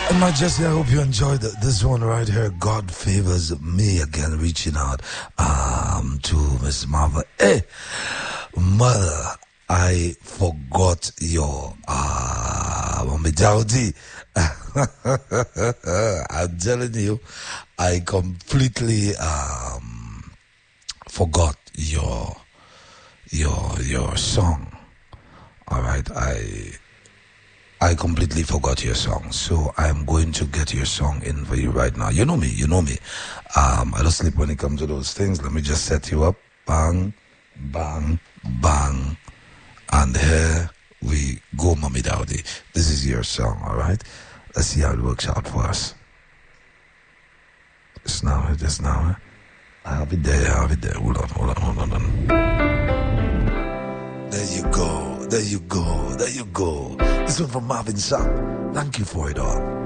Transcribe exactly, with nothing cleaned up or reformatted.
And my Jesse, I hope you enjoyed this one right here. God favors me again, reaching out um to Miss Marva. Hey, mother, I forgot your uh Mommy Dowdy. I'm telling you, I completely um forgot your your your song. All right, I. I completely forgot your song, so I'm going to get your song in for you right now. You know me, you know me. Um, I don't sleep when it comes to those things. Let me just set you up. Bang, bang, bang. And here we go, Mommy Dowdy. This is your song, all right? Let's see how it works out for us. Just now, just now. I have it there, I have it there. Hold on, hold on, hold on, hold on. There you go, there you go, there you go. This one from Marvin Sapp. Thank you for it all.